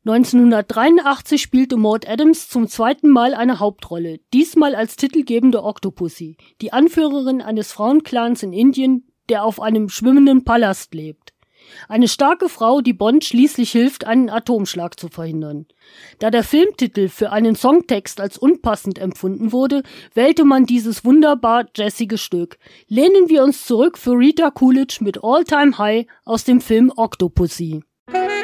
1983 spielte Maud Adams zum zweiten Mal eine Hauptrolle, diesmal als titelgebende Octopussy, die Anführerin eines Frauenclans in Indien, der auf einem schwimmenden Palast lebt. Eine starke Frau, die Bond schließlich hilft, einen Atomschlag zu verhindern. Da der Filmtitel für einen Songtext als unpassend empfunden wurde, wählte man dieses wunderbar jazzige Stück. Lehnen wir uns zurück für Rita Coolidge mit All Time High aus dem Film Octopussy.